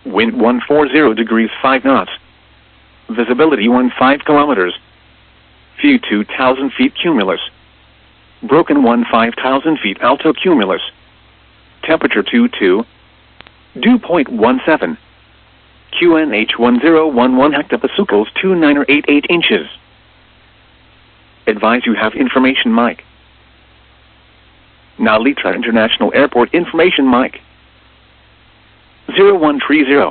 Wind 140 degrees 5 knots. Visibility 15 kilometers. View 2,000 feet cumulus. Broken 15,000 feet alto cumulus. Temperature 22. Dew point 17. QNH 1011 hectopascals 2988 inches. Advise you have information mic. Now Litra International Airport information mic. 0130.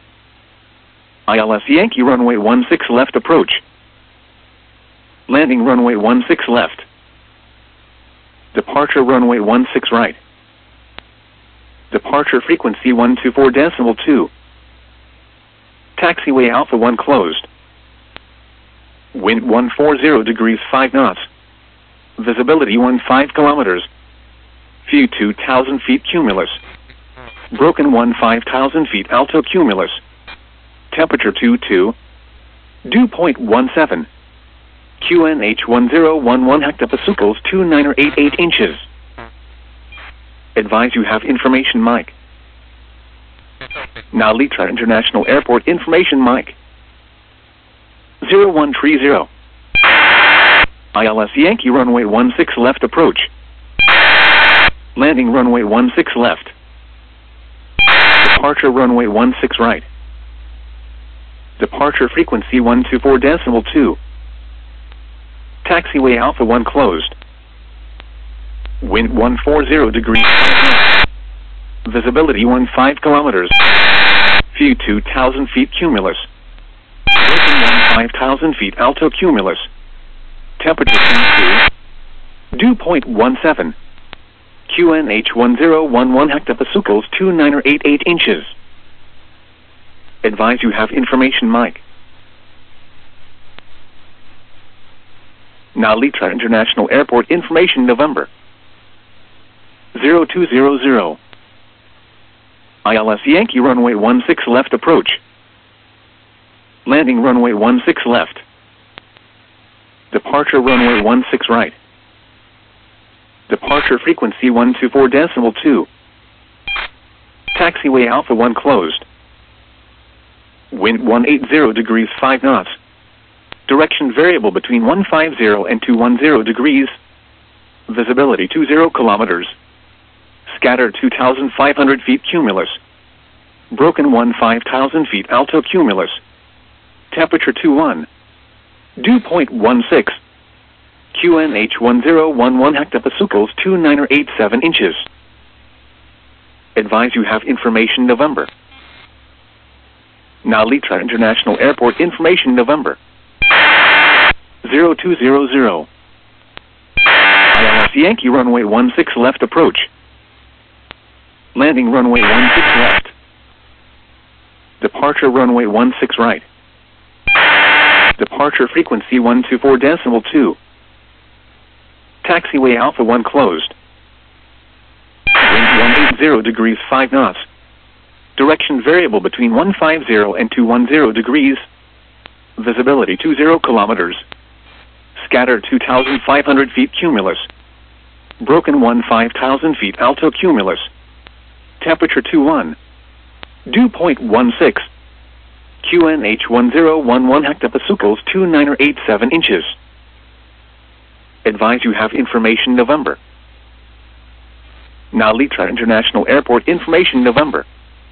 ILS Yankee runway 16 left approach. Landing runway 16 left. Departure runway 16 right. Departure frequency 124.2. Taxiway Alpha 1 closed. Wind 140 degrees 5 knots. Visibility 15 kilometers. View 2,000 feet cumulus. Broken 15,000 feet alto cumulus. Temperature 22. Dew point 17. QNH 1011 hectopascals 2988 inches. Advise you have information mic. Now Litra International Airport information mic. 0130. ILS Yankee runway 16 left approach. Landing runway 16 left. Departure runway 16 right. Departure frequency 124.2. Taxiway Alpha 1 closed. Wind 140 degrees 5 knots. Visibility 15 kilometers. View 2,000 feet cumulus. Broken 15,000 feet alto cumulus. Temperature 22. Dew point 17. QNH 1011 hectopascals 2988 inches. Advise you have information mic. Now Litra International Airport information November. 0200. ILS Yankee runway 16 left approach. Landing runway 16 left. Departure runway 16 right. Departure frequency 124.2. Taxiway Alpha 1 closed. Wind 180 degrees 5 knots. Direction variable between 150 and 210 degrees. Visibility 20 kilometers. Scattered 2,500 feet cumulus. Broken 15,000 feet alto cumulus. Temperature 21. Dew point 16. QNH 1011 hectopascals 2987 inches. Advise you have information November. Now Litra International Airport information November. 0200. ILS Yankee runway 16 left approach. Landing runway 16 left. Departure runway 16 right. Departure frequency 124.2. Taxiway Alpha 1 closed. Wind 180 degrees 5 knots. Direction variable between 150 and 210 degrees. Visibility 20 kilometers. Scattered 2,500 feet cumulus. Broken 15,000 feet alto cumulus. Temperature 21. Dew point 16. QNH 1011 hectopascals 2987 inches. Advise you have information November. Now Litra International Airport information November.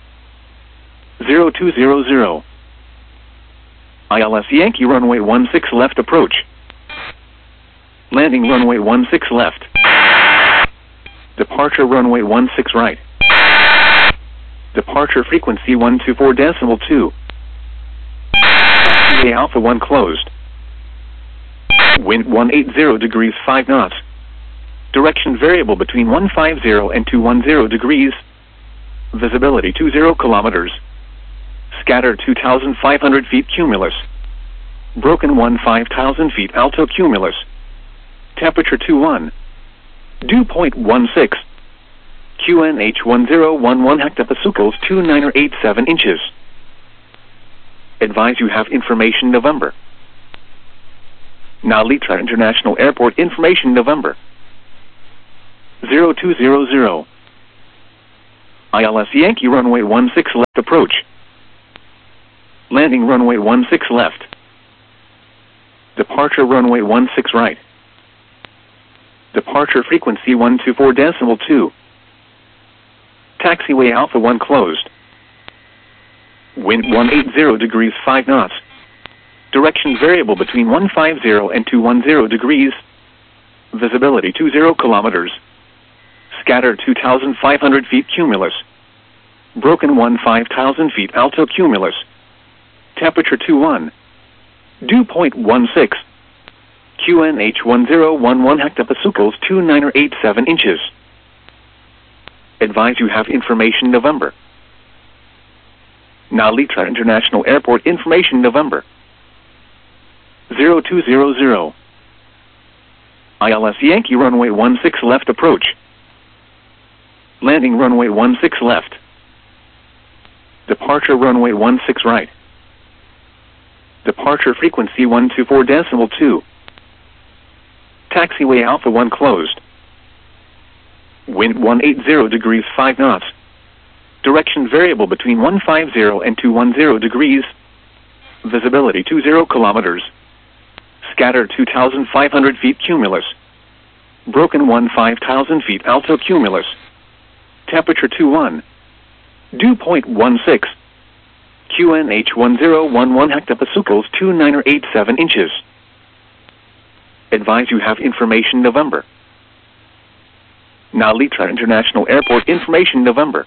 0200. ILS Yankee runway 16 left approach. Landing runway 16 left. Departure runway 16 right. Departure frequency 124.2. Taxiway Alpha 1 closed. Wind 180 degrees 5 knots. Direction variable between 150 and 210 degrees. Visibility 20 kilometers. Scattered 2,500 feet cumulus. Broken 15,000 feet alto cumulus. Temperature 21. Dew point 16. QNH 1011 hectopascals 2987 inches. Advise you have information November. Now Litra International Airport information November. 0200. ILS Yankee runway 16 left approach. Landing runway 16 left. Departure runway 16 right. Departure frequency 124.2. Taxiway Alpha 1 closed. Wind 180 degrees 5 knots. Direction variable between 150 and 210 degrees. Visibility 20 kilometers. Scatter 2,500 feet cumulus. Broken 5,000 feet alto cumulus. Temperature 21. Dew point 16. QNH 1011 hectopascals 2987 inches. Advise you have information November. Nalitra International Airport information November. 0200. ILS Yankee runway 16 left approach. Landing runway 16 left. Departure runway 16 right. Departure frequency 124.2. Taxiway Alpha 1 closed. Wind 180 degrees 5 knots. Direction variable between 150 and 210 degrees. Visibility 20 kilometers. Scatter 2,500 feet cumulus. Broken 5,000 feet alto cumulus. Temperature 21. Dew point 16. QNH 1011 hectopascals 2987 inches. Advise you have information November. Nalitra International Airport information November.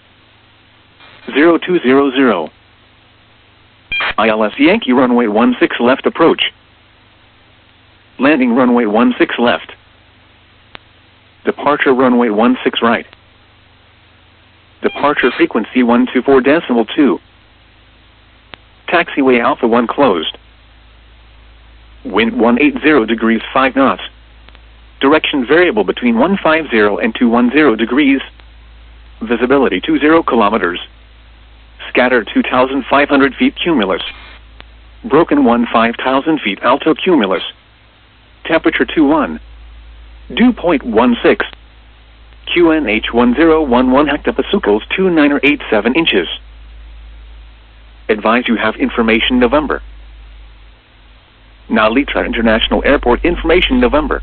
0200. ILS Yankee runway 16 left approach. Landing runway 16 left. Departure runway 16 right. Departure frequency 124.2. Taxiway Alpha 1 closed. Wind 180 degrees 5 knots. Direction variable between 150 and 210 degrees. Visibility 20 kilometers. Scatter 2,500 feet cumulus. Broken 5,000 feet alto cumulus. Temperature 21. Dew point 16. QNH 1011 hectopascals 2987 inches. Advise you have information November. Nalitra International Airport information November.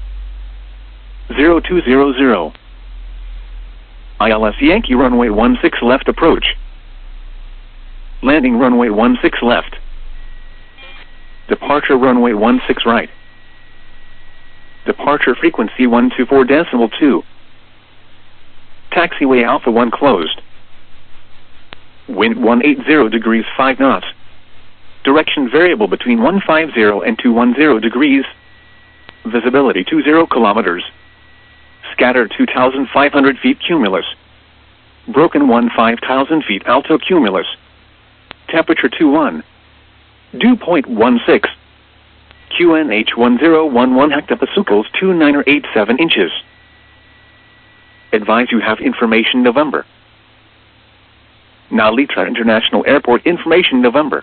0200. ILS Yankee runway 16 left approach. Landing runway 16 left. Departure runway 16 right. Departure frequency 124.2. Taxiway Alpha 1 closed. Wind 180 degrees 5 knots. Direction variable between 150 and 210 degrees. Visibility 20 kilometers. Scatter 2,500 feet cumulus. Broken 5,000 feet alto cumulus. Temperature 21. Dew point 16. QNH 1011 hectopascals 2987 inches. Advise you have information November. Nalitra International Airport information November.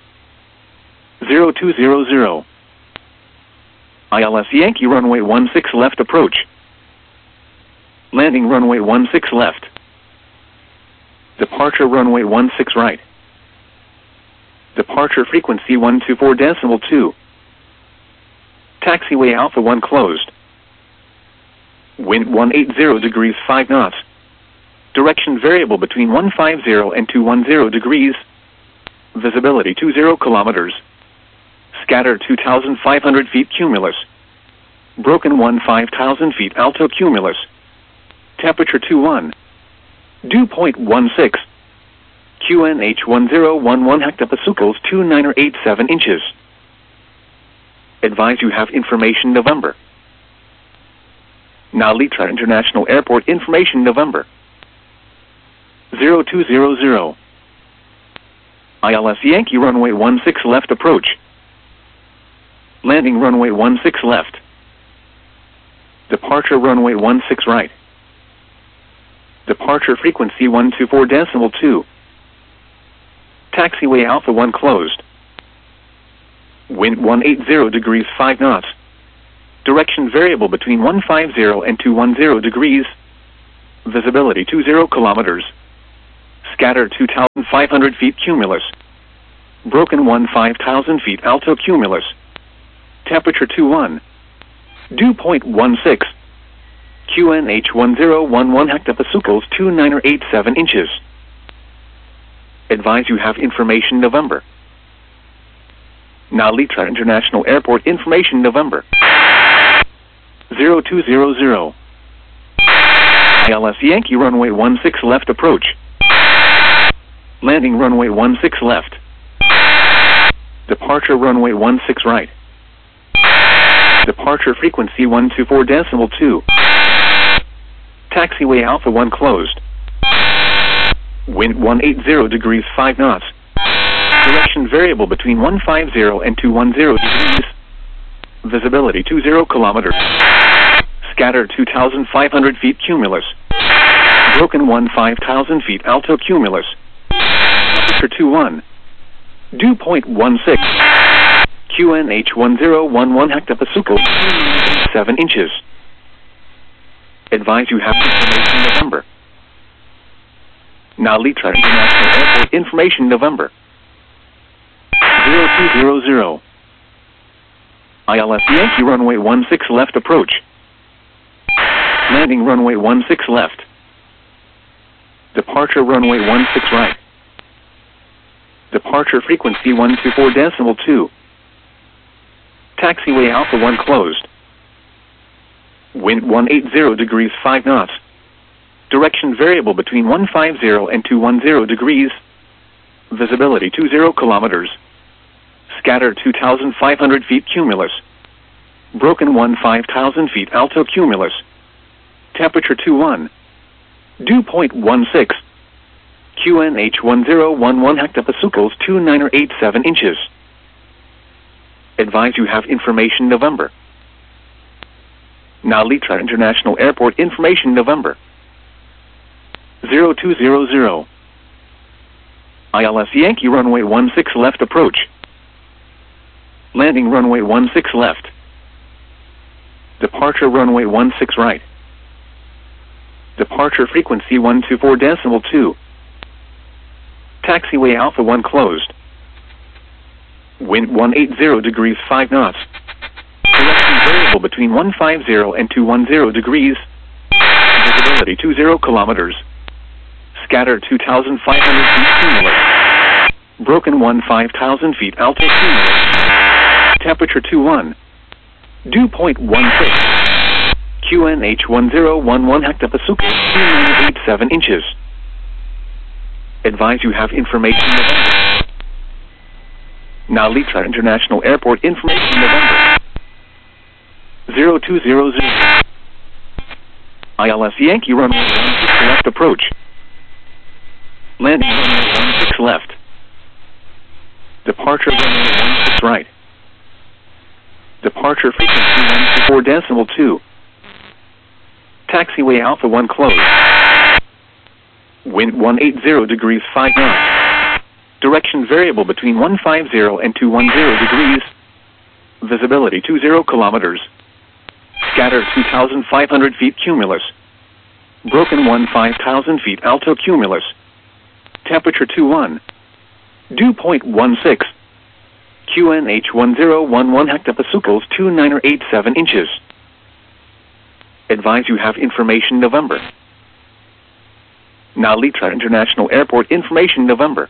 0200. ILS Yankee runway 16 left approach. Landing runway 16 left. Departure runway 16 right. Departure frequency 124.2. Taxiway Alpha 1 closed. Wind 180 degrees 5 knots. Direction variable between 150 and 210 degrees. Visibility 20 kilometers. Scatter 2,500 feet cumulus. Broken 5,000 feet alto cumulus. Temperature 21. Dew point 16. QNH 1011 hectopascals 2987 inches. Advise you have information November. Nalitra International Airport information November. 0200. ILS Yankee runway 16 left approach. Landing runway 16 left. Departure runway 16 right. Departure frequency 124.2. Taxiway Alpha 1 closed. Wind 180 degrees 5 knots. Direction variable between 150 and 210 degrees. Visibility 20 kilometers. Scatter 2,500 feet cumulus. Broken 15,000 feet alto cumulus. Temperature 21. Dew point 16. QNH 1011 hectopascals 2987 inches. Advise you have information November. Nalitra International Airport information November. 0200. ILS Yankee runway 16 left approach. Landing runway 16 left. Departure runway 16 right. Departure frequency 124.2. Taxiway Alpha 1 closed. Wind 180 degrees 5 knots. Direction variable between 150 and 210 degrees. Visibility 20 kilometers. Scatter 2,500 feet cumulus. Broken 15,000 feet alto cumulus. Temperature 21. Dew point 16. QNH 1011 hectopascals 7 inches. Advise you have information November. Nalitra International Airport information November. 0200. ILS Yankee runway 16 left approach. Landing runway 16 left. Departure runway 16 right. Departure frequency 124.2. Taxiway Alpha 1 closed. Wind 180 degrees 5 knots. Direction variable between 150 and 210 degrees. Visibility 20 kilometers. Scatter 2,500 feet cumulus. Broken 15,000 feet alto cumulus. Temperature 21. Dew point 16. QNH 1011 hectopascals 2987 inches. Advise you have information November. Nalitra International Airport information November. 0200. ILS Yankee runway 16 left approach. Landing runway 16 left. Departure runway 16 right. Departure frequency 124.2. Taxiway Alpha 1 closed. Wind 180 degrees 5 knots. Direction variable between 150 and 210 degrees. Visibility 20 kilometers. Scatter 2,500 feet cumulus. Broken 15,000 feet alto cumulus. Temperature 21. Dew point 16. QNH 1011 hectopascals 2987 inches. Advise you have information November. Nalitra International Airport information November. 0200. ILS Yankee runway 16 left approach. Landing runway 16 left. Departure runway 16 right. Departure frequency 124.2. Taxiway Alpha 1 closed. Wind 180 degrees 5 knots. Direction variable between 150 and 210 degrees. Visibility 20 kilometers. Scatter 2,500 feet cumulus. Broken 15,000 feet alto cumulus. Temperature 21. Dew point 16. QNH 1011 hectopascals 2987 inches. Advise you have information November. Nalitra International Airport information November.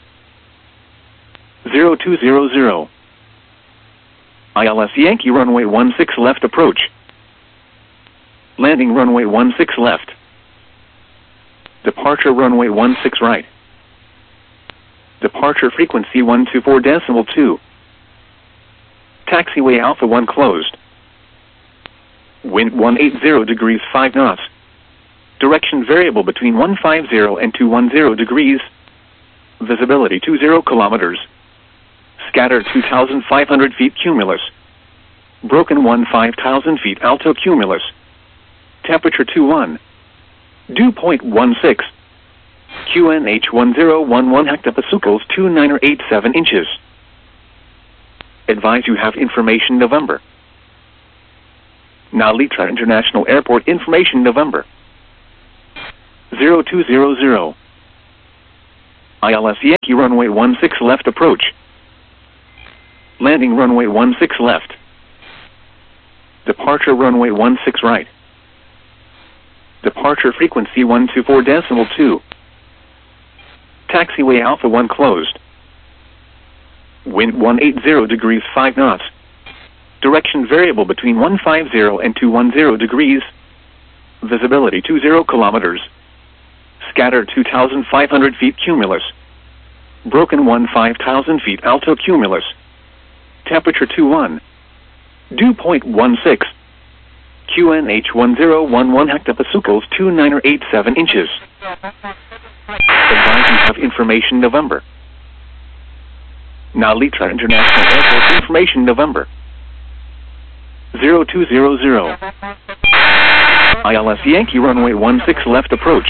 0200. ILS Yankee runway 16 left approach. Landing runway 16 left. Departure runway 16 right. Departure frequency 124.2. Taxiway Alpha 1 closed. Wind 180 degrees 5 knots. Direction variable between 150 and 210 degrees. Visibility 20 kilometers. Scatter 2,500 feet cumulus. Broken 15,000 feet alto cumulus. Temperature 21. Dew point 16. QNH 1011 hectopascals 2987 inches. Advise you have information November. Nalitra International Airport information November. 0200. ILS Yankee runway 16 left approach. Landing runway 16 left. Departure runway 16 right. Departure frequency 124.2. Taxiway Alpha 1 closed. Wind 180 degrees 5 knots. Direction variable between 150 and 210 degrees. Visibility 20 kilometers. Scatter 2,500 feet cumulus. Broken 15,000 feet alto cumulus. Temperature 21. Dew point 16. QNH 1011 hectopascals 2987 inches. Advise you have information November. Nalitra International Airport information November. 0200. ILS Yankee runway 16 left approach.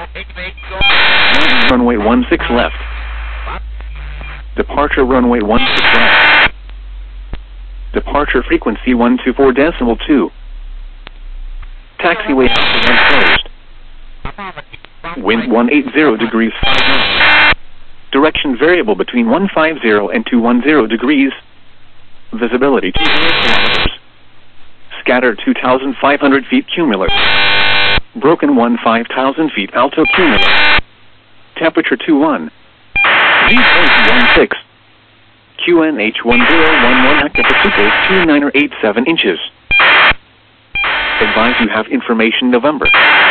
Runway 16 left. Departure runway 16 left. Departure frequency 124.2. Taxiway Alpha 1 closed. Wind 180 degrees 5 knots. Direction variable between 150 and 210 degrees. Visibility 20 kilometers. Scatter 2,500 feet cumulus. Broken 15,000 feet alto cumulus. Temperature 21. Dew point 16. QNH 1011 hectopascals 2987 inches. Advise you have information November.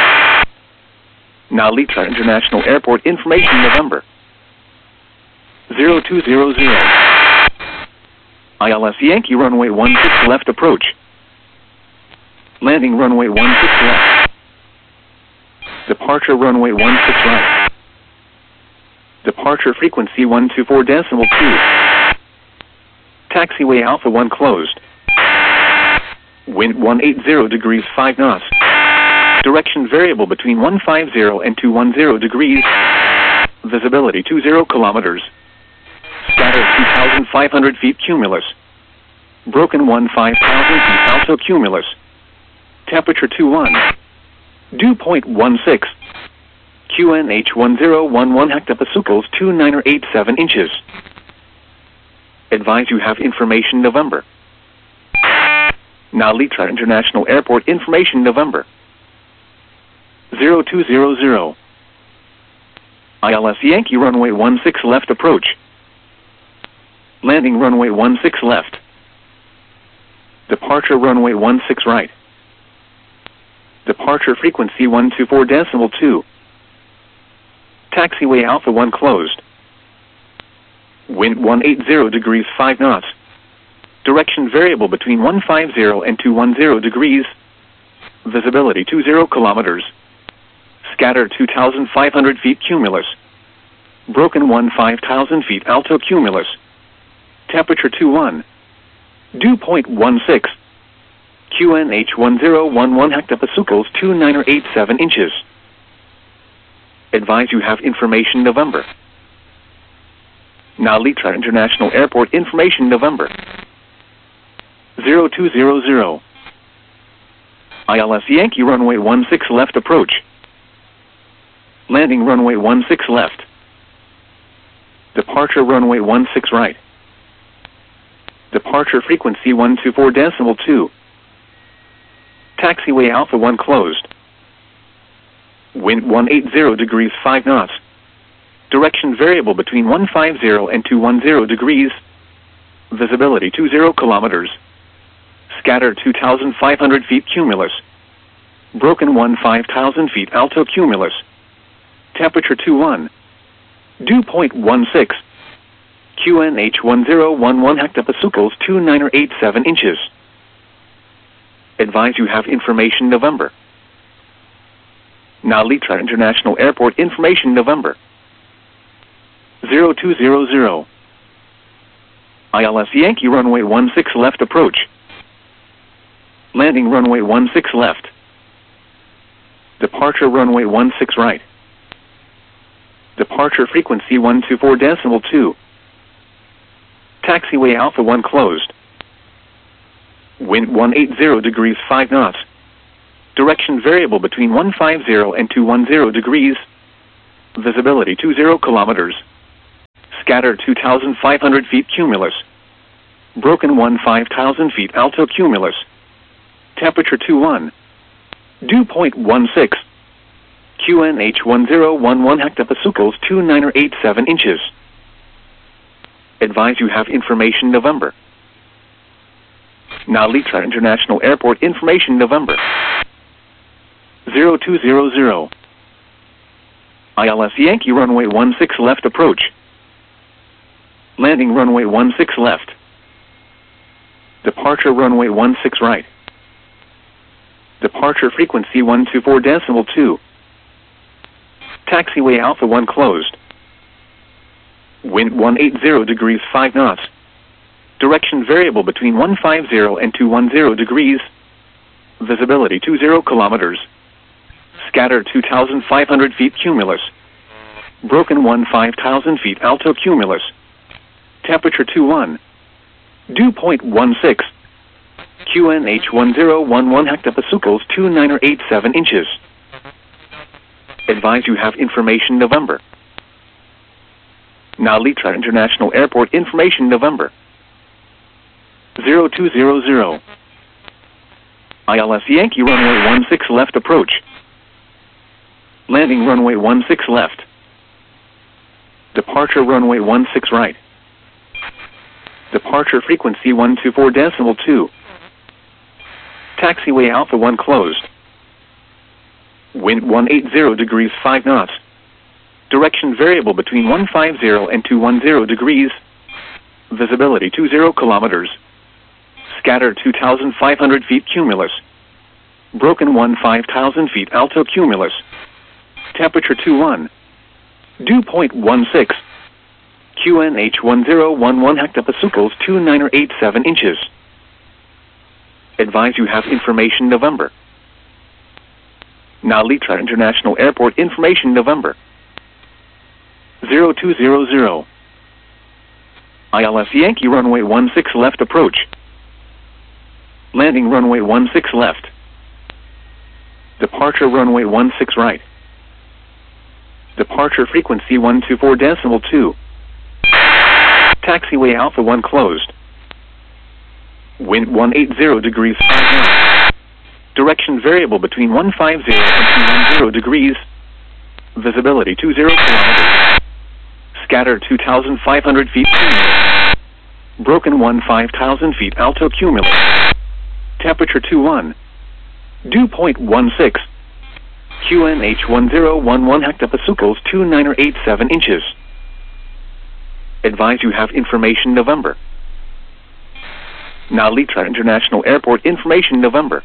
Nalitra International Airport information November. 0200. ILS Yankee runway 16 left approach. Landing runway 16 left. Departure runway 16 right. Departure frequency 124.2. Taxiway Alpha 1 closed. Wind 180 degrees 5 knots. Direction variable between 150 and 210 degrees. Visibility 20 kilometers. Scatter 2,500 feet cumulus. Broken 15,000 feet alto cumulus. Temperature 21. Dew point 16. QNH 1011 hectopascals 2987 inches. Advise you have information November. Nalitra International Airport information November. 0200. ILS Yankee runway 16 left approach. Landing runway 16 left. Departure runway 16 right. Departure frequency 124.2. Taxiway Alpha 1 closed. Wind 180 degrees 5 knots. Direction variable between 150 and 210 degrees. Visibility 20 kilometers. Scatter 2,500 feet cumulus. Broken 15,000 feet alto cumulus. Temperature 21. Dew point 16. QNH 1011 hectopascals 2987 inches. Advise you have information November. Nalitra International Airport information November. 0200. ILS Yankee runway 16 left approach. Landing runway 16 left. Departure runway 16 right. Departure frequency 124.2. Taxiway Alpha 1 closed. Wind 180 degrees 5 knots. Direction variable between 150 and 210 degrees. Visibility 20 kilometers. Scatter 2,500 feet cumulus. Broken 15,000 feet alto cumulus. Temperature 21. Dew point 16. QNH 1011 hectopascals 2987 inches. Advise you have information November. Nalitra International Airport information November. 0200. ILS Yankee runway 16 left approach. Landing runway 16 left. Departure runway 16 right. Departure frequency 124.2. Taxiway Alpha 1 closed. Wind 180 degrees 5 knots. Direction variable between 150 and 210 degrees. Visibility 20 kilometers. Scatter 2,500 feet cumulus. Broken 5,000 feet alto cumulus. Temperature 21. Dew point 16. QNH 1011 hectopascals 2987 inches. Advise you have information November. Now Litra International Airport information November. 0200. ILS Yankee runway 16 left approach. Landing runway 16 left. Departure runway 16 right. Departure frequency 124.2. Taxiway Alpha 1 closed. Wind 180 degrees 5 knots. Direction variable between 150 and 210 degrees. Visibility 20 kilometers. Scatter 2,500 feet cumulus. Broken 15,000 feet alto cumulus. Temperature 21. Dew point 16. QNH 1011 hectopascals 2987 inches. Advise you have information November. Now Litra International Airport information November. 0200. ILS Yankee runway 16 left approach. Landing runway 16 left. Departure runway 16 right. Departure frequency 124.2. Taxiway Alpha 1 closed. Wind 180 degrees 5 knots. Direction variable between 150 and 210 degrees. Visibility 20 kilometers. Scatter 2,500 feet cumulus. Broken 15,000 feet alto cumulus. Temperature 21. Dew point 16. QNH 1011 hectopascals 2987 inches. Advise you have information November. Now Litra International Airport information November. 0200. ILS Yankee runway 16 left approach. Landing runway 16 left. Departure runway 16 right. Departure frequency 124.2. Taxiway Alpha 1 closed. Wind 180 degrees 5 knots. Direction variable between 150 and 210 degrees. Visibility 20 kilometers. Scatter 2,500 feet cumulus. Broken 15,000 feet alto cumulus. Temperature 21. Dew point 16. QNH 1011 hectopascals 2987 inches. Advise you have information November. Now Litra International Airport information November.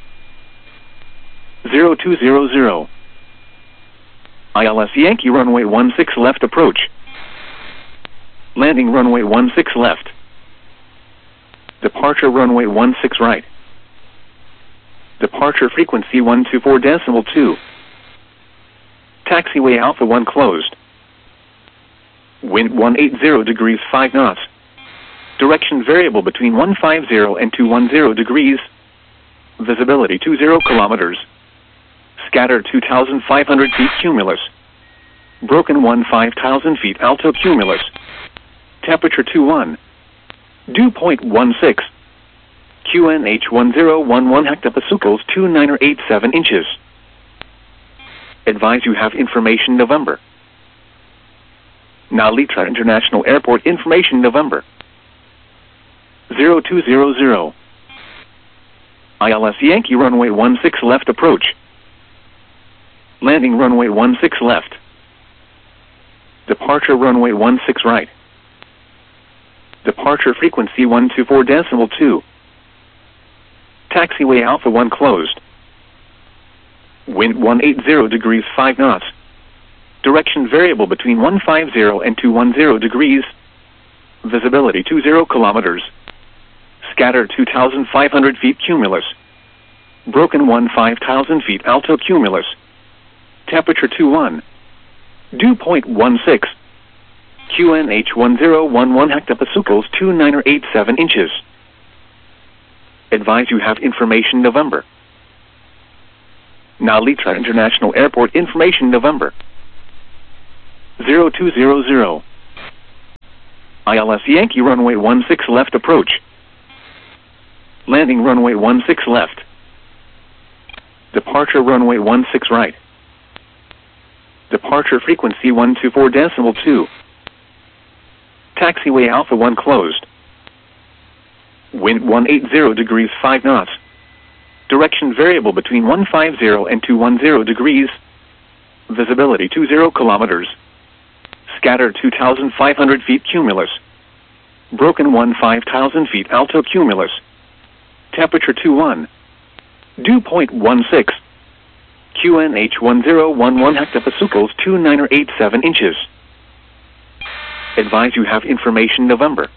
0200. ILS Yankee runway 16 left approach. Landing runway 16 left. Departure runway 16 right. Departure frequency 124.2. Taxiway Alpha 1 closed. Wind 180 degrees 5 knots. Direction variable between 150 and 210 degrees. Visibility 20 kilometers. Scatter 2,500 feet cumulus. Broken 15,000 feet alto cumulus. Temperature 21. Dew point 16. QNH 1011 hectopascals 2987 inches. Advise you have information November. Now Litra International Airport information November. 0200. ILS Yankee runway 16 left approach. Landing runway 16 left. Departure runway 16 right. Departure frequency 124.2. Taxiway Alpha 1 closed. Wind 180 degrees 5 knots. Direction variable between 150 and 210 degrees. Visibility 20 kilometers. Scatter 2,500 feet cumulus. Broken 15,000 feet alto cumulus. Temperature 21. Dew point 16. QNH 1011 hectopascals 2987 inches. Advise you have information November. Now Litra International Airport information November. 0200. ILS Yankee runway 16 left approach. Landing runway 16 left. Departure runway 16 right. Departure frequency 124.2. Taxiway Alpha 1 closed. Wind 180 degrees 5 knots. Direction variable between 150 and 210 degrees. Visibility 20 kilometers. Scatter 2,500 feet cumulus. Broken 5,000 feet alto cumulus. Temperature 21. Dew point 16. QNH 1011 hectopascals 2987 inches. Advise you have information November.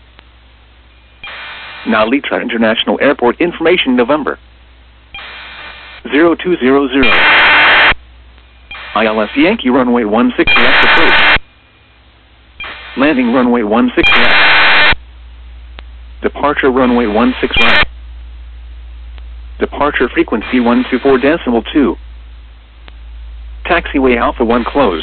Now Litra International Airport information November. 0200. ILS Yankee runway 16 left approach. Landing runway 16 left. Departure runway 16 right. Departure frequency 124.2. Taxiway Alpha 1 closed.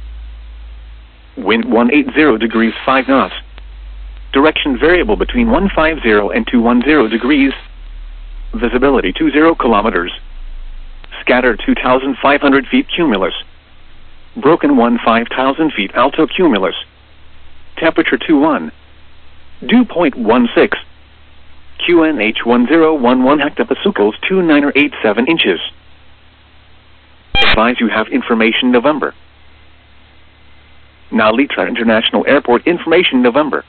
Wind 180 degrees 5 knots. Direction variable between 150 and 210 degrees. Visibility 20 kilometers. Scatter 2,500 feet cumulus. Broken 5,000 feet alto cumulus. Temperature 21. Dew point 16. QNH 1011 hectopascals 2987 inches. Advise you have information November. Now Litra International Airport information November.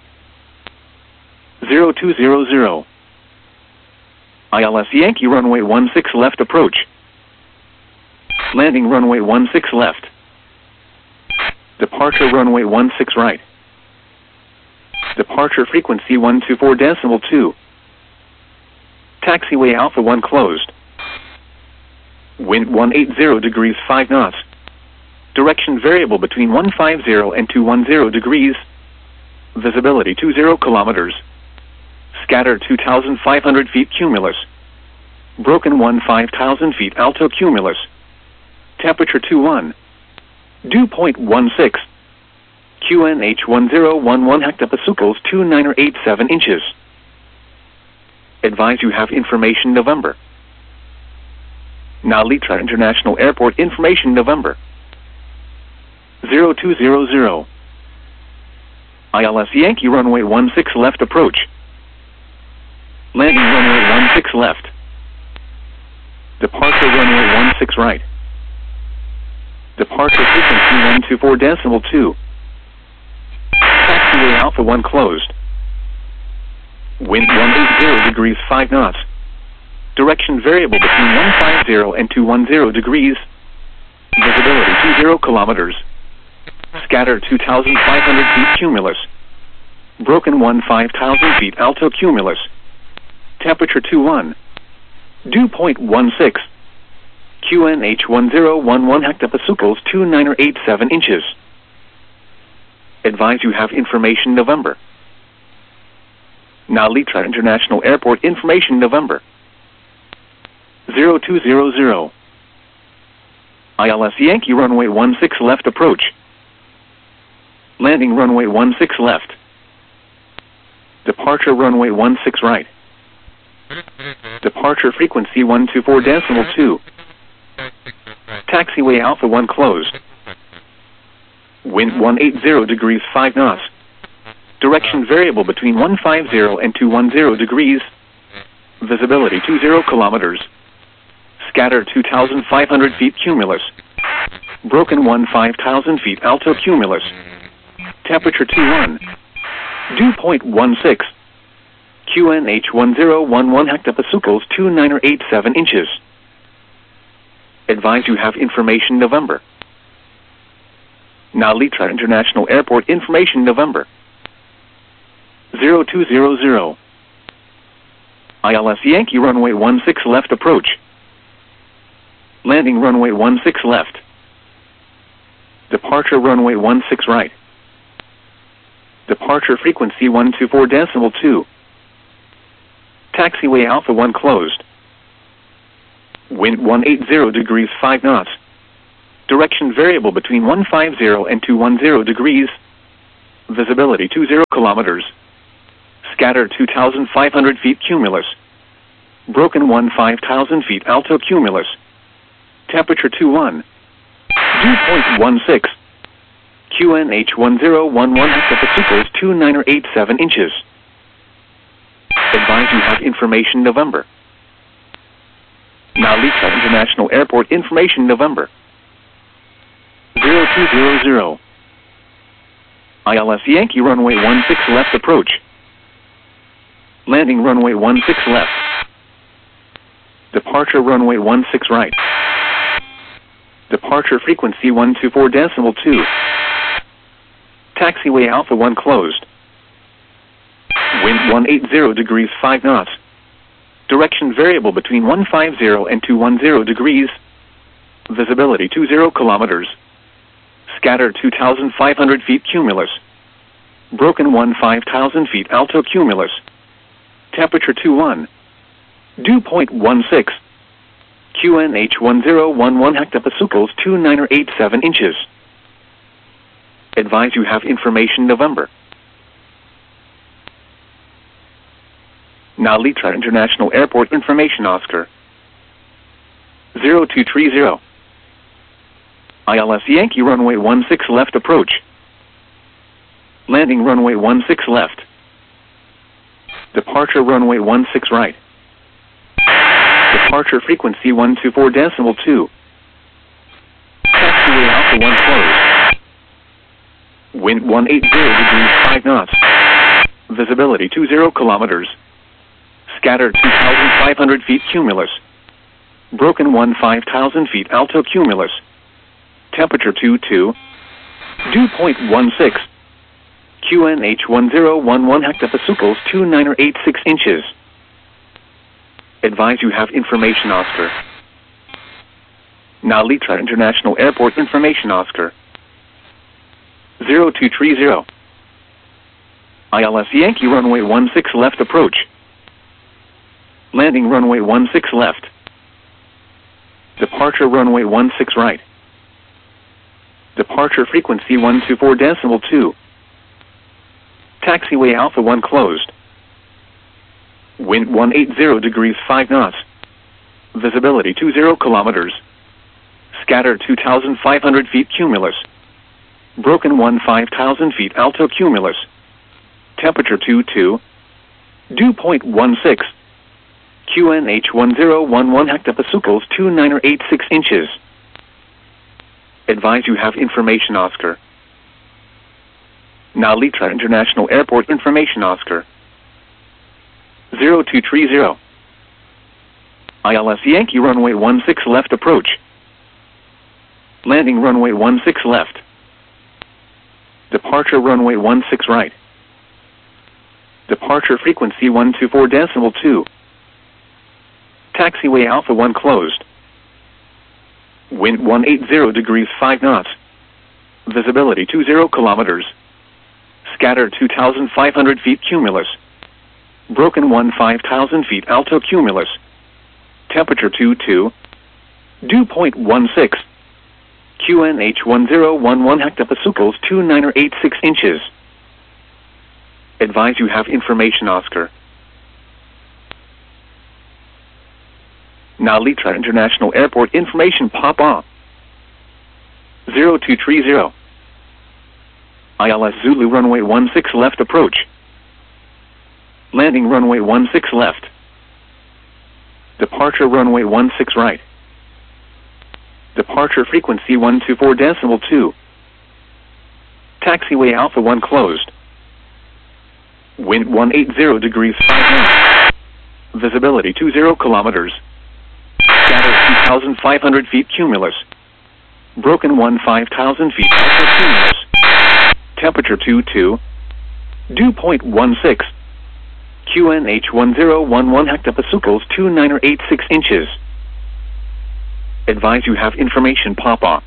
0200. ILS Yankee runway 16 left approach. Landing runway 16 left. Departure runway 16 right. Departure frequency 124.2. Taxiway Alpha 1 closed. Wind 180 degrees 5 knots. Direction variable between 150 and 210 degrees. Visibility 20 kilometers. Scatter 2,500 feet cumulus. Broken 5,000 feet alto cumulus. Temperature 21. Dew point 16. QNH 1011 hectopascals 2987 inches. Advise you have information November. Now Litra International Airport information November. 0200. ILS Yankee runway 16 left approach. Landing runway 16 left. Departure runway 16 right. Departure frequency 124.2. Taxiway Alpha 1 closed. Wind 180 degrees 5 knots. Direction variable between 150 and 210 degrees. Visibility 20 kilometers. Scatter 2,500 feet cumulus. Broken 5,000 feet alto cumulus. Temperature 21. Dew point 16. QNH 1011 hectopascals 2987 inches. Advise you have information November. Now Litra International Airport information November. 0200. ILS Yankee runway 16 left approach. Landing runway 16 left. Departure runway 16 right. Departure frequency 124.2. Taxiway Alpha 1 closed. Wind 180 degrees 5 knots. Direction variable between 150 and 210 degrees. Visibility 20 kilometers. Scatter 2,500 feet cumulus. Broken 5,000 feet alto cumulus. Temperature 21. Dew point 16. QNH 1011 hectopascals 2987 inches. Advise you have information November. Now Litra International Airport information November. 0200. ILS Yankee runway 16 left approach. Landing runway 16 left. Departure runway 16 right. Departure frequency 124.2. Taxiway Alpha 1 closed. Wind 180 degrees 5 knots. Direction variable between 150 and 210 degrees. Visibility 20 kilometers. Scatter 2,500 feet cumulus. Broken 15,000 feet altocumulus. Temperature 21. Dew point 16. QNH 1011 hectopascals 2987 inches. Advise you have information November. Nalita International Airport information November. 0200. ILS Yankee runway 16 left approach. Landing runway 16 left. Departure runway 16 right. Departure frequency 124.2. Taxiway Alpha 1 closed. Wind 180 degrees 5 knots. Direction variable between 150 and 210 degrees. Visibility 20 kilometers. Scatter 2,500 feet cumulus. Broken 15,000 feet altocumulus. Temperature 21. Dew point 16. QNH 1011 hectopascals 2987 inches. Advise you have information November. Nalita International Airport information Oscar. 0230. ILS Yankee runway 16 left approach. Landing runway 16 left. Departure runway 16 right. Departure frequency 124.2. Taxiway Alpha 1 closed. Wind 180 degrees 5 knots. Visibility 20 kilometers. Scatter 2,500 feet cumulus. Broken 15,000 feet altocumulus. Temperature 22. Dew point 16. QNH 1011 hectopascals 2986 inches. Advise you have information Oscar. Nalita International Airport information Oscar. 0230. ILS Yankee runway 16 left approach. Landing runway 16 left. Departure runway 16 right. Departure frequency 124.2. Taxiway Alpha 1 closed. Wind 180 degrees 5 knots. Visibility 20 kilometers. Scatter 2,500 feet cumulus. Broken 15,000 feet altocumulus. Temperature 22. Dew point 16. QNH 1011 hectopascals 2986 inches. Advise you have information Oscar. Nalita International Airport information Oscar. 0230. ILS Yankee runway 16 left approach. Landing runway 16 left. Departure runway 16 right. Departure frequency 124.2. Taxiway Alpha 1 closed. Wind 180 degrees 5 knots. Visibility 20 kilometers. Scatter 2,500 feet cumulus. Broken 15,000 feet altocumulus. Temperature 22. Dew point 16. QNH 1011 hectopascals 2986 inches. Advise you have information Oscar. Nalita International Airport information Papa. 0230. ILS Zulu runway 16 left approach. Landing runway 16 left. Departure runway 16 right. Departure frequency 124.2. Taxiway Alpha 1 closed. Wind 180 degrees 5 knots. Visibility 20 kilometers. Scatter 2,500 feet cumulus. Broken 15,000 feet altocumulus. Temperature 22. Dew point 16. QNH 1011 hectopascals 2986 inches. Advise you have information Papa.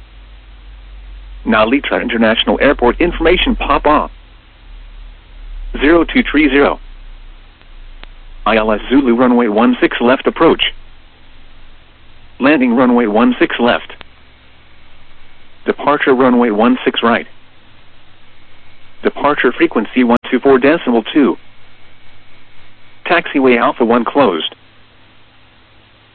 Nalita International Airport information Papa. 0230. ILS Zulu runway 16 left approach. Landing runway 16 left. Departure runway 16 right. Departure frequency 124.2. Taxiway Alpha 1 closed.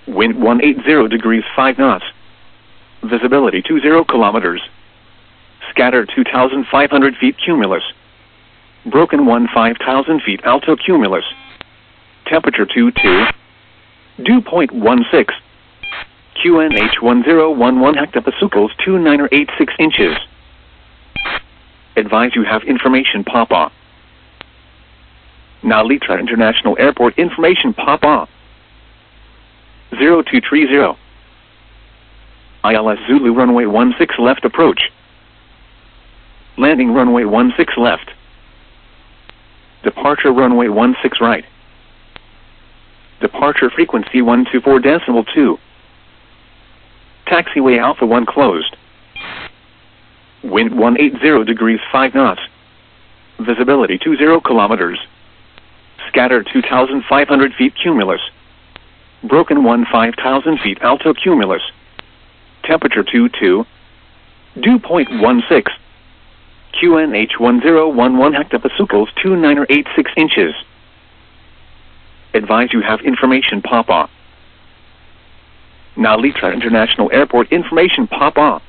Wind 180 degrees 5 knots. Visibility 20 kilometers. Scatter 2,500 feet cumulus. Broken 5,000 feet alto cumulus. Temperature 22. Dew point 16. QNH 1011 hectopascals 2986 inches. Advise you have information pop-off. Now Litra International Airport information pop-off. 0230. ILS Zulu runway 16 left approach. Landing runway 16 left. Departure runway 16 right. Departure frequency 124.2. Taxiway Alpha 1 closed. Wind 180 degrees 5 knots. Visibility 20 kilometers. Scatter 2,500 feet cumulus. Broken 5,000 feet alto cumulus. Temperature 22. Dew point 16. QNH 1011 hectopascals 2986 inches. Advise you have information pop-off. Now Litra International Airport information pop-off.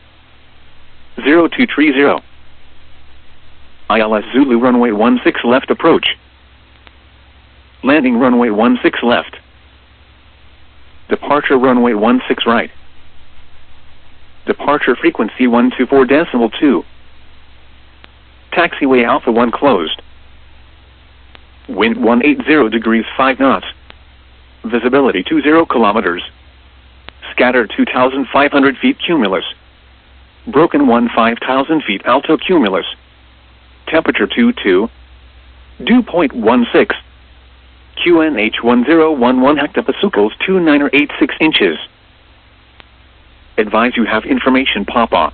0230. ILS Zulu runway 16 left approach. Landing runway 16 left. Departure runway 16 right. Departure frequency 124.2. Taxiway Alpha 1 closed. Wind 180 degrees 5 knots. Visibility 20 kilometers. Scatter 2,500 feet cumulus. Broken 5,000 feet alto cumulus. Temperature 22. Dew point 16. QNH 1011 hectopascals 2986 inches. Advise you have information pop-off.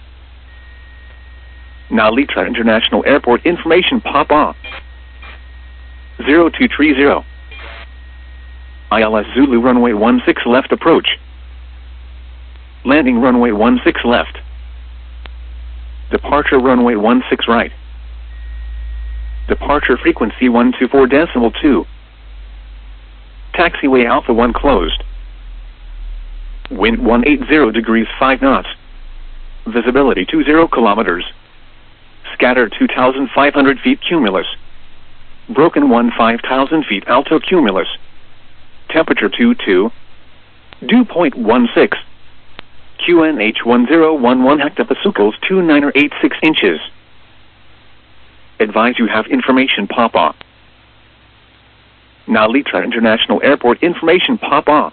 Now Litra International Airport information pop-off. 0230. ILS Zulu runway 16 left approach. Landing runway 16 left. Departure runway 16 right. Departure frequency 124.2. Taxiway Alpha 1 closed. Wind 180 degrees 5 knots. Visibility 20 kilometers. Scatter 2,500 feet cumulus. Broken 5,000 feet alto cumulus. Temperature 22. Dew point 16. QNH 1011 hectopascals 2986 inches. Advise you have information pop-off. Now Litra International Airport information pop-off.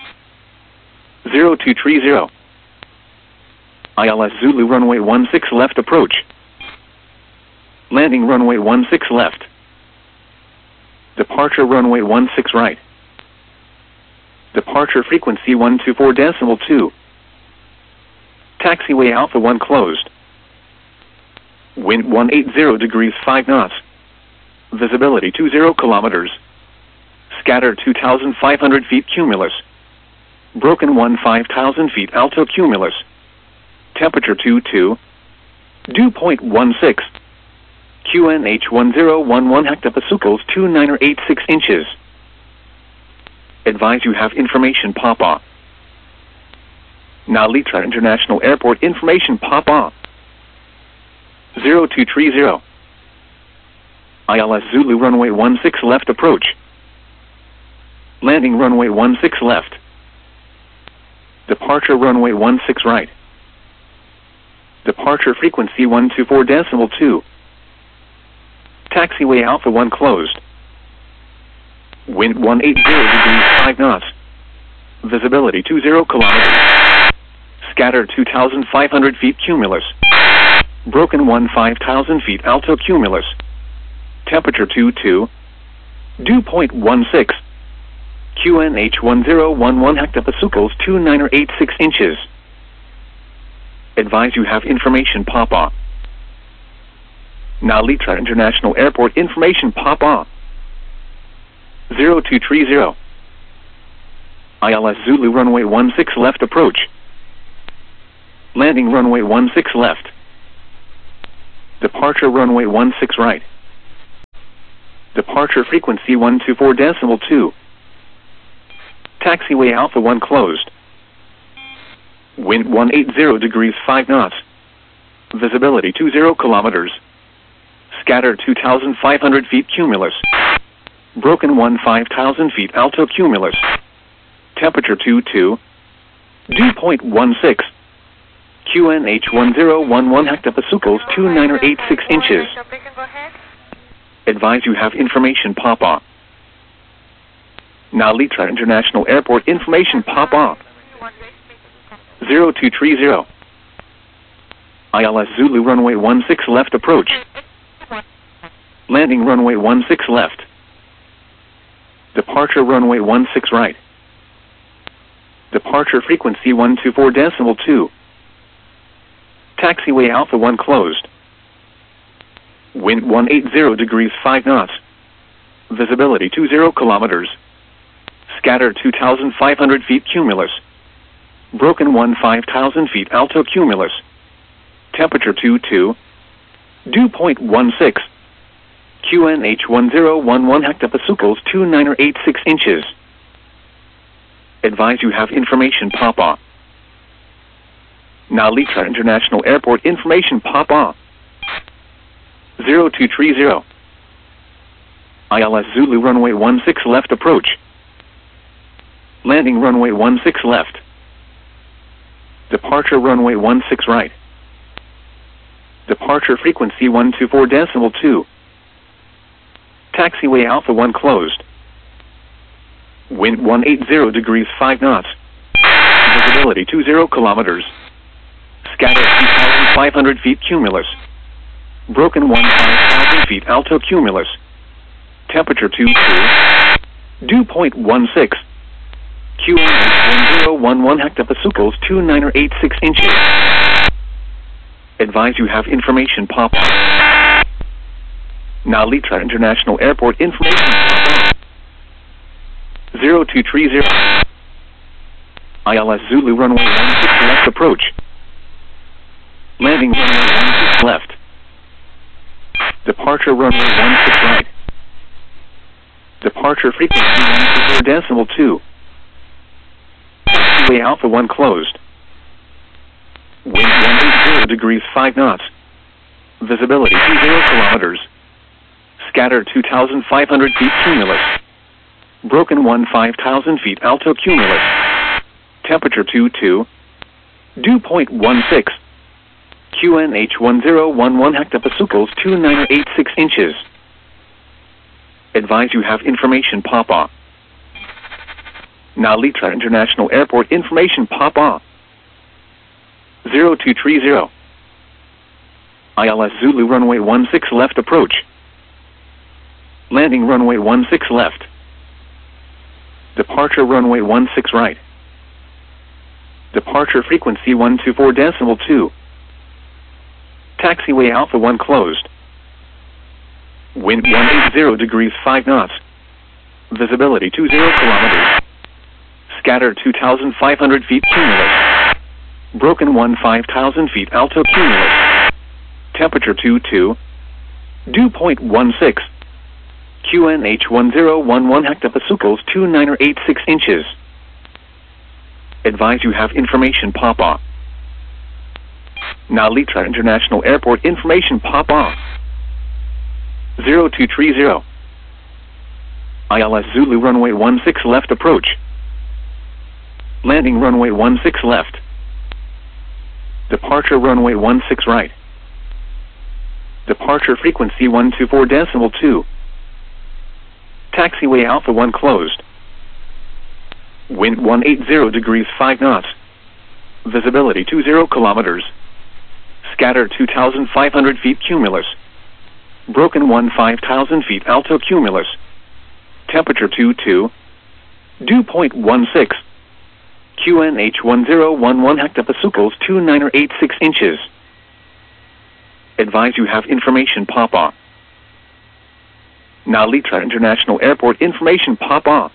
0230. ILS Zulu runway 16 left approach. Landing runway 16 left. Departure runway 16 right. Departure frequency 124.2. Taxiway Alpha 1 closed. Wind 180 degrees 5 knots. Visibility 20 kilometers. Scatter 2,500 feet cumulus. Broken 5,000 feet alto cumulus. Temperature 22. Dew point 16. QNH 1011 hectopascals 2986 inches. Advise you have information pop-off. Now Litra International Airport information pop-off. 0230. ILS Zulu runway 16 left approach. Landing runway 16 left. Departure runway 16 right. Departure frequency 124.2. Taxiway Alpha 1 closed. Wind 180 degrees 5 knots. Visibility 20 kilometers. Scatter 2,500 feet cumulus. Broken 5,000 feet alto cumulus. Temperature 22. Dew point 16. QNH 1011 hectopascals 2986 inches. Advise you have information pop-off. Now Litra International Airport information pop-off. 0230. ILS Zulu runway 16 left approach. Landing runway 16 left. Departure runway 16 right. Departure frequency 124.2. Taxiway Alpha 1 closed. Wind 180 degrees 5 knots. Visibility 20 kilometers. Scatter 2,500 feet cumulus. Broken 15,000 feet alto cumulus. Temperature 22. Dew point 16. QNH 1011 hectopascals 2986 inches. Advise you have information pop off. Nalitra International Airport information pop off. 0230. ILS Zulu runway 16 left approach. Landing runway 16 left. Departure runway 16 right. Departure frequency 124.2. Taxiway Alpha 1 closed. Wind 180 degrees 5 knots. Visibility 20 kilometers. Scatter 2,500 feet cumulus. Broken 15,000 feet alto cumulus. Temperature 22. Dew point 16. QNH 1011 hectopascals 2986 inches. Advise you have information pop off. Nalitra International Airport information pop off. 0230. ILS Zulu runway 16 left approach. Landing runway 16 left. Departure runway 16 right. Departure frequency 124.2. Taxiway Alpha 1 closed. Wind 180 degrees 5 knots. Visibility 20 kilometers. Scatter 2,500 feet cumulus. Broken 15,000 feet alto cumulus. Temperature 22. Dew point 16. QNH 1011 hectopascals 2986 inches. Advise you have information pop off. Nalitra International Airport information pop off. 0230. ILS Zulu runway 16 left approach. Landing runway 16 left. Departure runway 16 right. Departure frequency 124.2. Taxiway Alpha 1 closed. Wind 180 degrees 5 knots. Visibility 20 kilometers. Scatter 2,500 feet cumulus. Broken 15,000 feet alto cumulus. Temperature 22. Dew point 16. QNH 1011 hectopascals 2986 inches. Advise you have information pop off. Nalitra International Airport information pop off. 0230. ILS Zulu runway 16 left approach. Landing runway 16 left. Departure runway 16 right. Departure frequency 124.2. Taxiway Alpha 1 closed. Wind 180 degrees 5 knots. Visibility 20 kilometers. Scatter 2,500 feet cumulus. Broken 15,000 feet alto cumulus. Temperature 22. Dew point 16. QNH 1011 hectopascals 2986 inches. Advise you have information pop off. Nalitra International Airport information pop off. 0230. ILS Zulu runway 16 left approach. Landing runway 16 left. Departure runway 16 right. Departure frequency 124.2. Taxiway Alpha 1 closed. Wind 180 degrees 5 knots. Visibility 20 kilometers. Scatter 2,500 feet cumulus. Broken 15,000 feet alto cumulus. Temperature 22. Dew point 16. QNH 1011 hectopascals 2986 inches. Advise you have information pop off. Nalitra International Airport information pop off.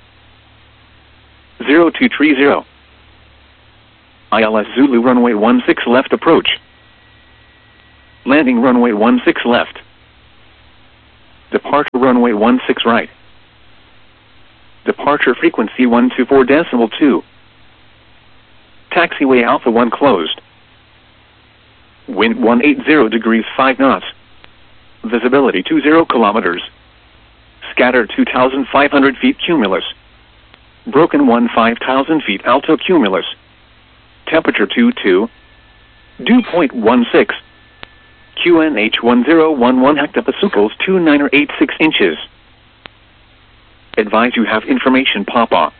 0230. ILS Zulu runway 16 left approach. Landing runway 16 left. Departure runway 16 right. Departure frequency 124.2. Taxiway Alpha 1 closed. Wind 180 degrees 5 knots. Visibility 20 kilometers. Scatter 2,500 feet cumulus. Broken 5,000 feet alto cumulus. Temperature 22. Dew point 16. QNH 1011 hectopascals 2986 inches. Advise you have information pop-off.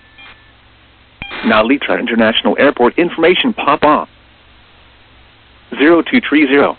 Now Litra International Airport information pop-off. 0230.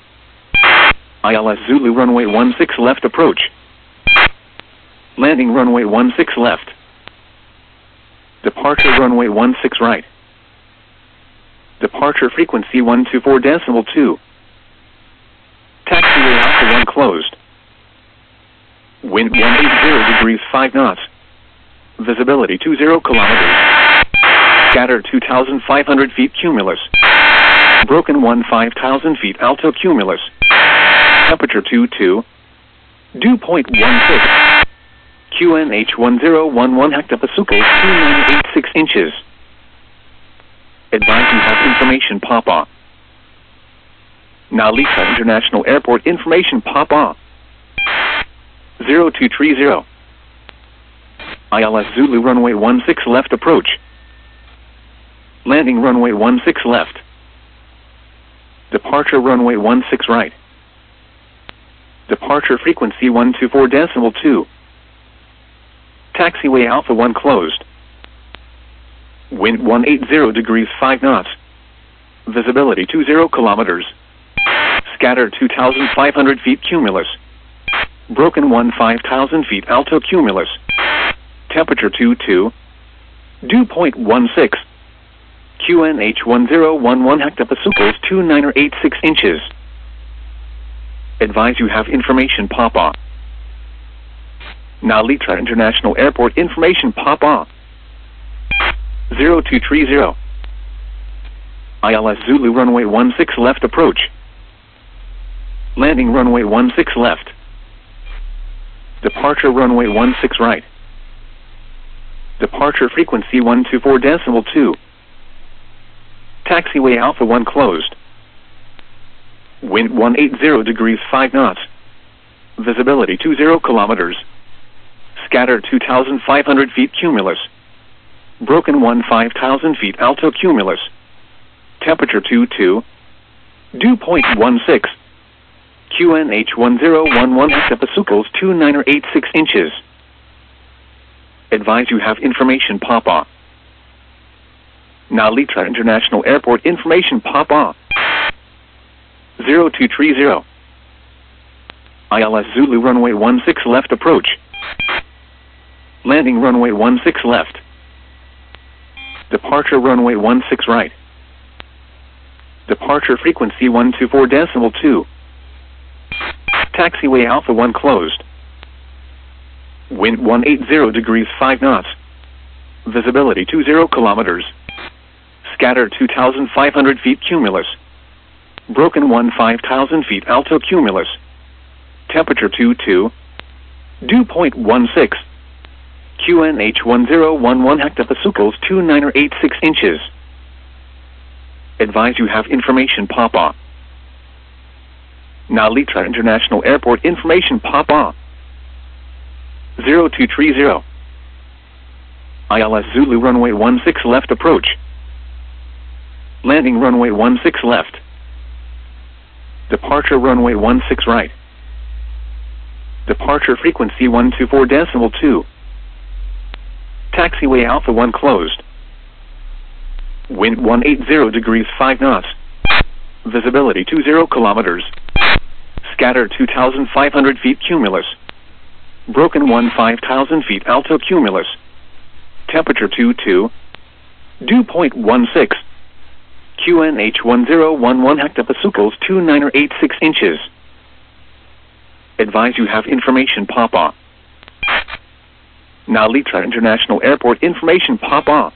ILS Zulu runway 16 left approach. Landing runway 16 left. Departure runway 16 right. Departure frequency 124.2. Taxiway Alpha 1 closed. Wind 180 degrees 5 knots. Visibility 20 kilometers. Scatter 2,500 feet cumulus. Broken 5,000 feet alto cumulus. Temperature 22. Dew point 16. QNH 1011 hectopascals 2986 inches. Advise you have information pop-off. Now Lisa International Airport information pop-off. 0230. ILS Zulu runway 16 left approach. Landing runway 16 left. Departure runway 16 right. Departure frequency 124.2. Taxiway Alpha 1 closed. Wind 180 degrees 5 knots. Visibility 20 kilometers. Scatter 2,500 feet cumulus. Broken 5,000 feet alto cumulus. Temperature 22. Dew point 16. QNH 1011 hectopascals 2986 inches. Advise you have information pop-off. Now Litra International Airport information pop-off. 0230. ILS Zulu runway 16 left approach. Landing runway 16 left. Departure runway 16 right. Departure frequency 124.2. Taxiway Alpha 1 closed. Wind 180 degrees 5 knots. Visibility 20 kilometers. Scatter 2,500 feet cumulus. Broken 5,000 feet alto cumulus. Temperature 22. Dew point 16. QNH 1011 hectopascals 2986 inches. Advise you have information pop-off. Now Litra International Airport information pop-off. 0230. ILS Zulu runway 16 left approach. Landing runway 16 left. Departure runway 16 right. Departure frequency 124.2. Taxiway Alpha 1 closed. Wind 180 degrees 5 knots. Visibility 20 kilometers. Scatter 2,500 feet cumulus. Broken 5,000 feet alto cumulus. Temperature 22. Dew point 16. QNH 1011 hectopascals 2986 inches. Advise you have information pop-off. Now Litra International Airport information pop-off. 0230. ILS Zulu runway 16 left approach. Landing runway 16 left. Departure runway 16 right. Departure frequency 124.2. Taxiway Alpha 1 closed. Wind 180 degrees 5 knots. Visibility 20 kilometers. Scatter 2,500 feet cumulus. Broken 5,000 feet alto cumulus. Temperature 22. Dew point 16. QNH 1011 hectopascals 2986 inches. Advise you have information pop-off. Now Litra International Airport information pop-off.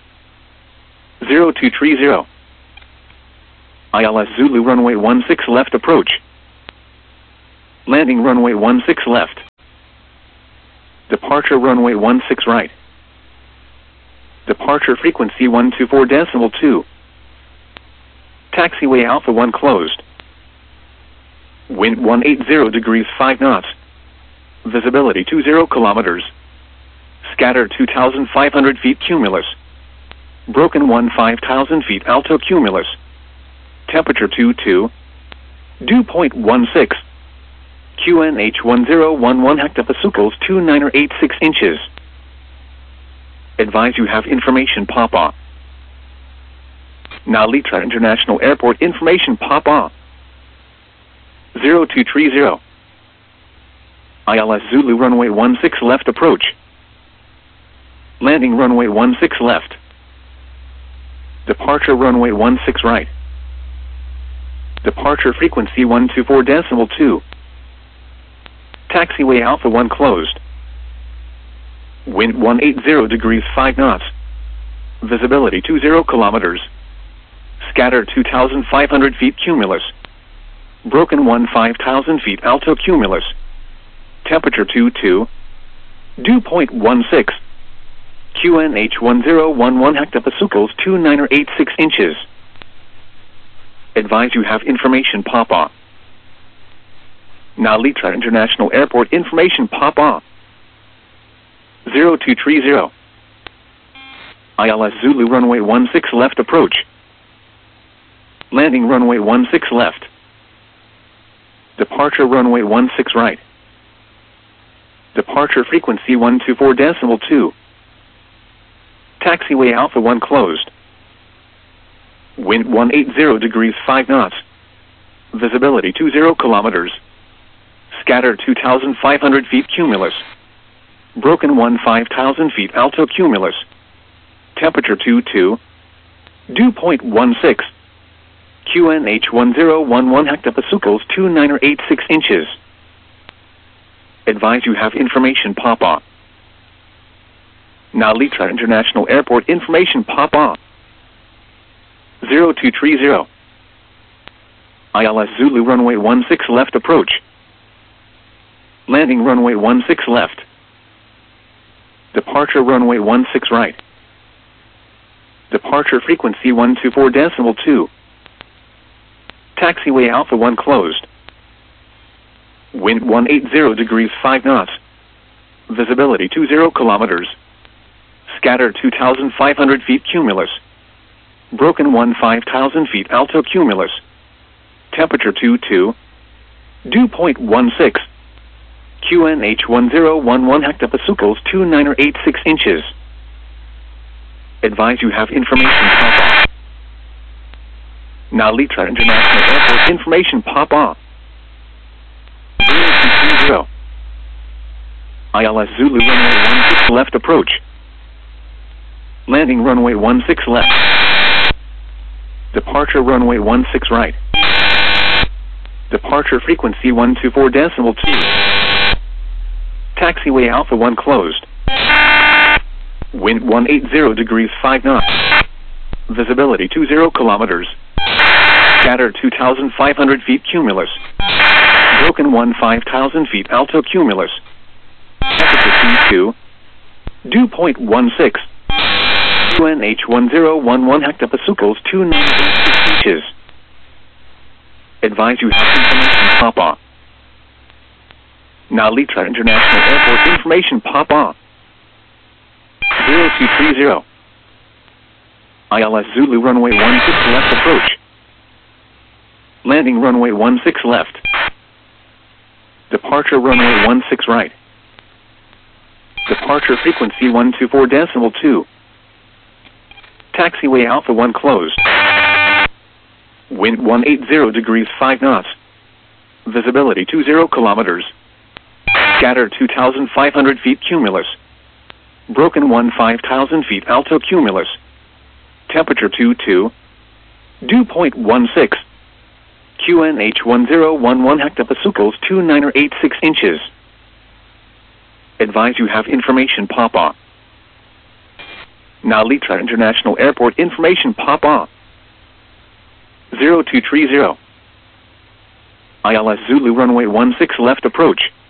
0230. ILS Zulu runway 16 left approach. Landing runway 16 left. Departure runway 16 right. Departure frequency 124.2. Taxiway Alpha 1 closed. Wind 180 degrees 5 knots. Visibility 20 kilometers. Scatter 2,500 feet cumulus. Broken 5,000 feet alto cumulus. Temperature 22. Dew point 16. QNH 1011 hectopascals 2986 inches. Advise you have information pop-on. Nalitra International Airport information pop-on. 0230. ILS Zulu runway 16 left approach. Landing runway 16 left. Departure runway 16 right. Departure frequency 124.2. Taxiway Alpha 1 closed. Wind 180 degrees 5 knots. Visibility 20 kilometers. Scatter 2,500 feet cumulus. Broken 5,000 feet alto cumulus. Temperature 22. Dew point 16. QNH 1011 hectopascals 2986 inches. Advise you have information pop-on. Nalitra International Airport information pop-on. 0230. ILS Zulu runway 16 left approach. Landing runway 16 left. Departure runway 16 right. Departure frequency 124.2. Taxiway Alpha 1 closed. Wind 180 degrees 5 knots. Visibility 20 kilometers. Scatter 2,500 feet cumulus. Broken 5,000 feet alto cumulus. Temperature 22. Dew point 16. QNH 1011 hectopascals 2986 inches. Advise you have information pop-on. Nalitra International Airport information pop-on. 0230. ILS Zulu runway 16 left approach. Landing runway 16 left. Departure runway 16 right. Departure frequency 124.2. Taxiway Alpha 1 closed. Wind 180 degrees 5 knots. Visibility 20 kilometers. Scatter 2,500 feet cumulus. Broken 5,000 feet alto cumulus. Temperature 22. Dew point 16. QNH 1011 hectopascals 2986 inches. Advise you have information pop-on. Nalitra International Airport information pop-on. 0230. ILS Zulu runway 16 left approach. Landing runway 16 left. Departure runway 16 right. Departure frequency 124.2. Taxiway Alpha 1 closed. Wind 180 degrees 5 knots. Visibility 20 kilometers. Scatter 2,500 feet cumulus. Broken 5,000 feet alto cumulus. Temperature 22. Dew point 16. QNH 1011 hectopascals 2986 inches. Advise you have information pop-on. Nalitra International Airport information pop-on. 0230. ILS Zulu runway 16 left approach. Landing runway 16 left. Departure runway 16 right. Departure frequency 124.2. Taxiway Alpha 1 closed. Wind 180 degrees 5 knots. Visibility 20 kilometers. Scatter 2,500 feet cumulus. Broken 5,000 feet alto cumulus. Temperature 22. Dew point 16. QNH 1011 hectopascals 2986 inches. Advise you have information pop-on. Nalitra International Airport information pop-on. 0230. ILS Zulu runway 16 left approach.